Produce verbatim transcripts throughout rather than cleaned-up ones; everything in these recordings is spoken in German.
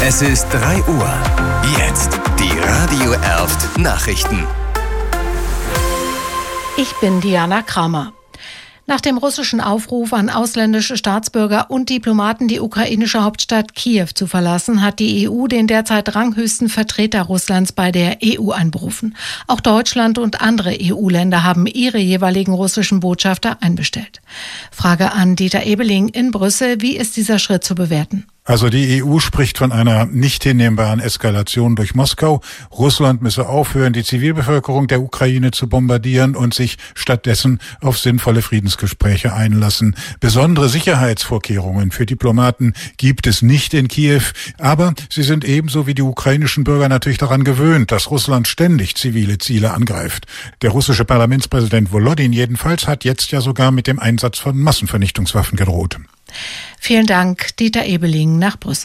Es ist drei Uhr. Jetzt die Radio Erft Nachrichten. Ich bin Diana Kramer. Nach dem russischen Aufruf an ausländische Staatsbürger und Diplomaten, die ukrainische Hauptstadt Kiew zu verlassen, hat die E U den derzeit ranghöchsten Vertreter Russlands bei der E U einberufen. Auch Deutschland und andere E U-Länder haben ihre jeweiligen russischen Botschafter einbestellt. Frage an Dieter Ebeling in Brüssel: Wie ist dieser Schritt zu bewerten? Also die E U spricht von einer nicht hinnehmbaren Eskalation durch Moskau. Russland müsse aufhören, die Zivilbevölkerung der Ukraine zu bombardieren und sich stattdessen auf sinnvolle Friedensgespräche einlassen. Besondere Sicherheitsvorkehrungen für Diplomaten gibt es nicht in Kiew, aber sie sind ebenso wie die ukrainischen Bürger natürlich daran gewöhnt, dass Russland ständig zivile Ziele angreift. Der russische Parlamentspräsident Volodin jedenfalls hat jetzt ja sogar mit dem Einsatz von Massenvernichtungswaffen gedroht. Vielen Dank, Dieter Ebeling nach Brüssel.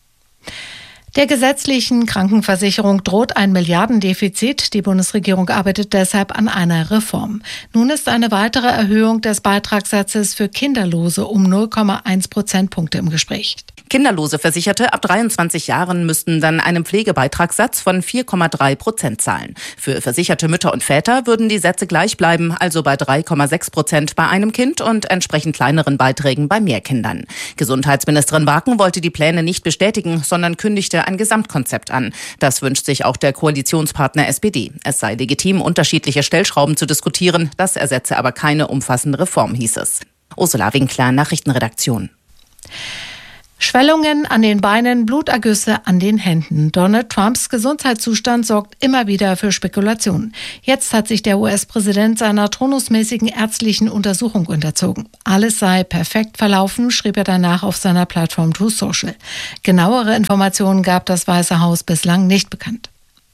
Der gesetzlichen Krankenversicherung droht ein Milliardendefizit. Die Bundesregierung arbeitet deshalb an einer Reform. Nun ist eine weitere Erhöhung des Beitragssatzes für Kinderlose um null Komma eins Prozentpunkte im Gespräch. Kinderlose Versicherte ab dreiundzwanzig Jahren müssten dann einen Pflegebeitragssatz von vier Komma drei Prozent zahlen. Für versicherte Mütter und Väter würden die Sätze gleich bleiben, also bei drei Komma sechs Prozent bei einem Kind und entsprechend kleineren Beiträgen bei mehr Kindern. Gesundheitsministerin Waken wollte die Pläne nicht bestätigen, sondern kündigte ein Gesamtkonzept an. Das wünscht sich auch der Koalitionspartner S P D. Es sei legitim, unterschiedliche Stellschrauben zu diskutieren. Das ersetze aber keine umfassende Reform, hieß es. Ursula Winkler, Nachrichtenredaktion. Schwellungen an den Beinen, Blutergüsse an den Händen. Donald Trumps Gesundheitszustand sorgt immer wieder für Spekulationen. Jetzt hat sich der U S-Präsident seiner turnusmäßigen ärztlichen Untersuchung unterzogen. Alles sei perfekt verlaufen, schrieb er danach auf seiner Plattform Truth Social. Genauere Informationen gab das Weiße Haus bislang nicht bekannt.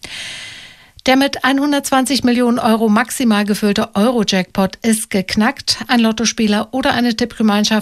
Der mit hundertzwanzig Millionen Euro maximal gefüllte Euro-Jackpot ist geknackt. Ein Lottospieler oder eine Tippgemeinschaft